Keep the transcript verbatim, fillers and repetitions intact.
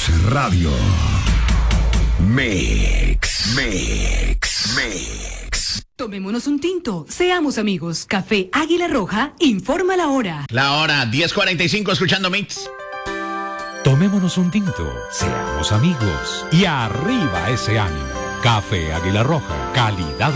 Radio. Mix, Mix, Mix. Tomémonos un tinto, seamos amigos. Café Águila Roja informa la hora. La hora diez cuarenta y cinco, escuchando Mix. Tomémonos un tinto, seamos amigos y arriba ese ánimo. Café Águila Roja, calidad